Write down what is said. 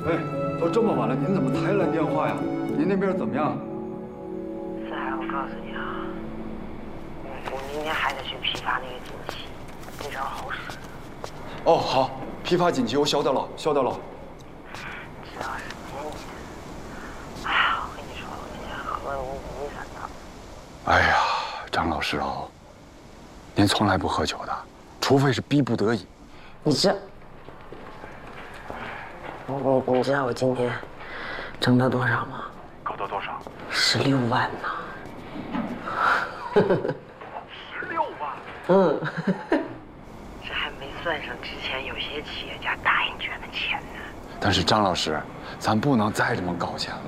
哎，都这么晚了，您怎么才来电话呀？您那边怎么样？ 四海，我告诉你啊，我明天还得去批发那个锦旗，那招好使。 哦，好，批发锦旗我晓得了，晓得了。 只要是今年，哎呀，我跟你说，我今天喝的五迷三道。 哎呀，张老师啊，您从来不喝酒的，除非是逼不得已。 你知道我今天挣到多少吗？ 搞到多少 16万呢。 ？16万。 嗯，这还没算上之前有些企业家答应捐的钱呢。 但是张老师，咱不能再这么搞钱了。